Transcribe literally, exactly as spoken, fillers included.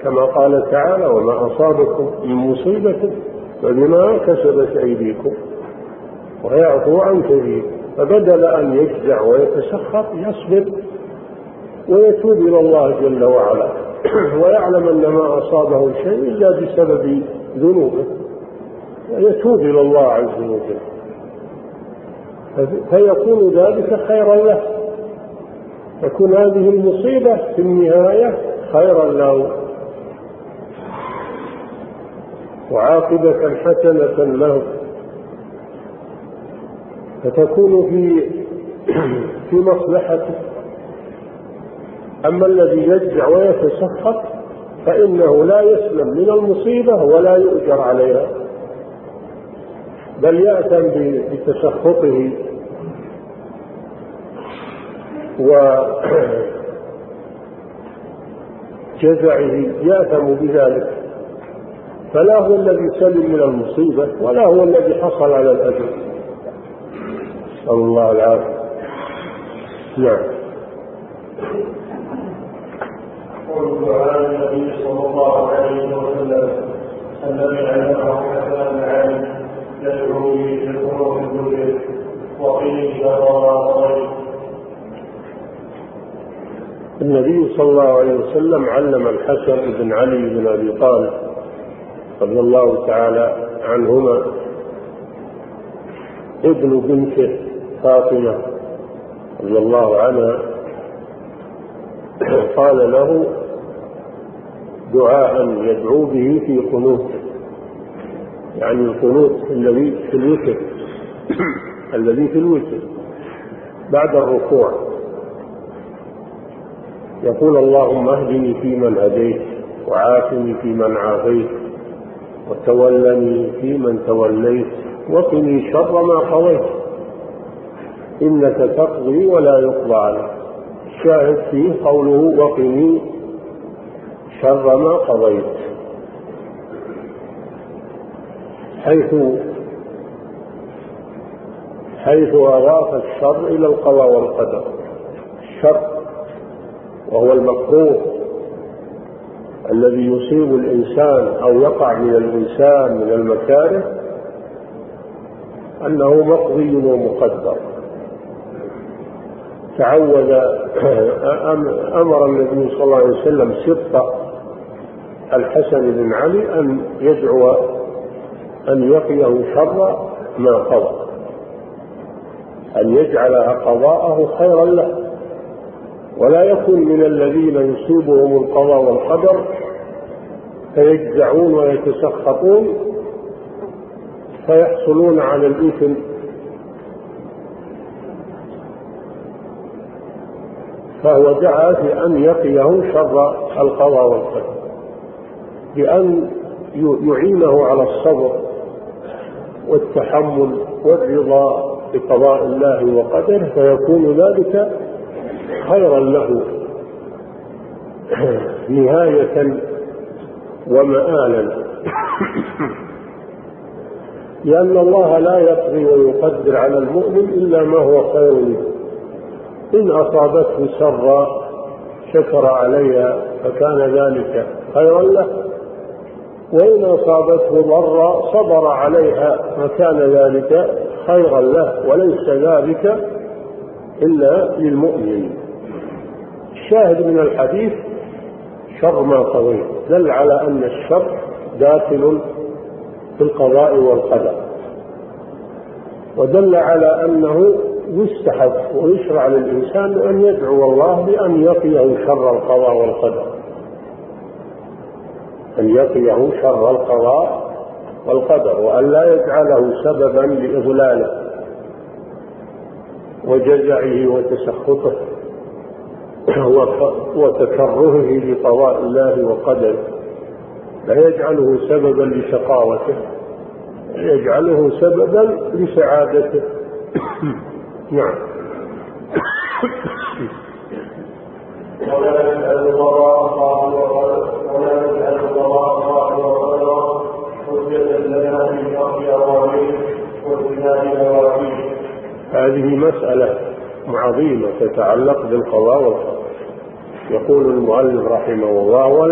كما قال تعالى: وما أصابكم من مصيبة فبما كسبت أيديكم ويعفو عن كثير. فبدل أن يجزع ويتسخط يصبر ويتوب إلى الله جل وعلا ويعلم أن ما أصابه شيء إلا بسبب ذنوبه ويتوب إلى الله عز وجل، فيكون ذلك خيرا له، تكون هذه المصيبة في النهاية خيرا له وعاقبة حسنة له، فتكون في في مصلحته. أما الذي يجزع ويتسخط فإنه لا يسلم من المصيبة ولا يؤجر عليها، بل يأثم بتسخطه وجزعه، يأثم بذلك، فلا هو الذي سلم من المصيبة ولا هو الذي حصل على الأجر. نسأل الله العافية. نعم. قل عن النبي صلى الله عليه وسلم الذي علمه حسن العالم يدعو به القلوب الدنيا وقيل شر. النبي صلى الله عليه وسلم علم الحسن بن علي بن أبي طالب رضي الله تعالى عنهما ابن بنته فاطمة رضي الله عنها، قال له دعاء يدعو به في قنوته، يعني القنوت الذي في الوتر الذي في الوتر بعد الركوع، يقول: اللهم اهدني فيمن هديت وعافني فيمن عافيت وتولني فيمن توليت وقني شر ما قضيت إنك تقضي ولا يقضى عليك. الشاهد فيه قوله: وقني شر ما قضيت، حيث حيث أضاف الشر إلى القضاء والقدر. الشر وهو المكروه الذي يصيب الإنسان أو يقع من الإنسان من المكاره أنه مقضي ومقدر. تعود أمر النبي صلى الله عليه وسلم سبط الحسن بن علي أن يدعو أن يقيه شر ما قضى، أن يجعلها قضاءه خيرا له، ولا يكون من الذين يصيبهم القضاء والقدر فيجزعون ويتسخطون فيحصلون على الإثم. فهو دعا في أن يقيه شر القضاء والقدر بأن يعينه على الصبر والتحمل والرضا بقضاء الله وقدره، فيكون ذلك خيرا له نهاية ومآلا، لأن الله لا يقضي ويقدر على المؤمن إلا ما هو خير له. إن أصابته سرا شكر عليها فكان ذلك خيرا له، وإن أصابته ضرا صبر عليها فكان ذلك خيرا له، وليس ذلك إلا للمؤمن. الشاهد من الحديث شر ما قضيت دل على أن الشر داخل في القضاء والقدر، ودل على أنه يستحب ويشرع للإنسان أن يدعو الله بأن يقيه شر القضاء والقدر، أن يقيه شر القضاء والقدر، وأن لا يجعله سببا لإضلاله وجزعه وتسخطه وتكرهه لقضاء الله وقدره، لا يجعله سببا لشقاوته، يجعله سببا لسعادته. نعم. ولا يجعل الضراء ولا يجعل الضراء وقدرا حجة لنا في حق أوامره واجتناب نواهيه. هذه مسألة عظيمة تتعلق بالقضاء والقدر. يقول المؤلف رحمه الله: